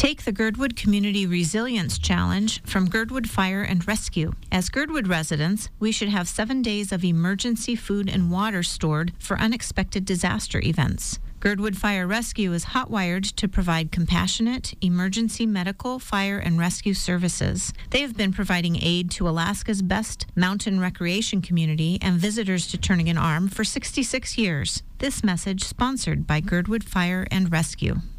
Take the Girdwood Community Resilience Challenge from Girdwood Fire and Rescue. As Girdwood residents, we should have 7 days of emergency food and water stored for unexpected disaster events. Girdwood Fire Rescue is hotwired to provide compassionate, emergency medical, fire, and rescue services. They have been providing aid to Alaska's best mountain recreation community and visitors to Turnagain Arm for 66 years. This message sponsored by Girdwood Fire and Rescue.